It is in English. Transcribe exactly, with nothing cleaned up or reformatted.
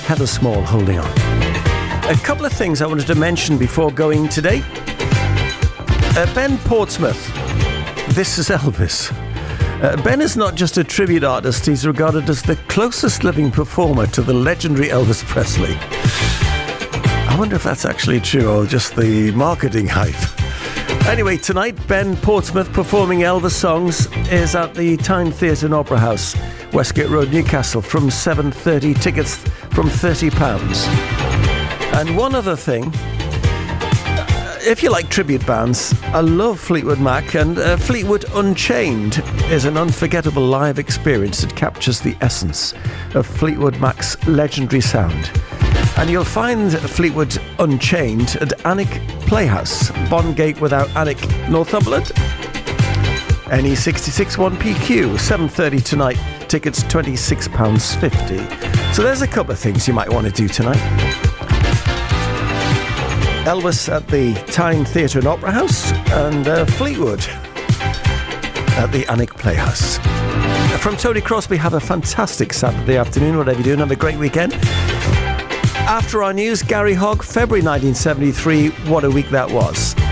Heather Small, Holding On. A couple of things I wanted to mention before going today. Uh, Ben Portsmouth, This Is Elvis. Uh, Ben is not just a tribute artist, he's regarded as the closest living performer to the legendary Elvis Presley. I wonder if that's actually true or just the marketing hype. Anyway, tonight, Ben Portsmouth performing Elvis songs is at the Tyne Theatre and Opera House, Westgate Road, Newcastle, from seven thirty, tickets from thirty pounds. And one other thing, if you like tribute bands, I love Fleetwood Mac, and uh, Fleetwood Unchained is an unforgettable live experience that captures the essence of Fleetwood Mac's legendary sound. And you'll find Fleetwood Unchained at Alnwick Playhouse, Bondgate without Alnwick, Northumberland. N E sixty-six one P Q, seven thirty tonight, tickets twenty-six pounds fifty. So there's a couple of things you might want to do tonight. Elvis at the Tyne Theatre and Opera House, and uh, Fleetwood at the Alnwick Playhouse. From Tony Crosby, have a fantastic Saturday afternoon, whatever you're doing, have a great weekend. After our news, Gary Hogg, February nineteen seventy-three, what a week that was.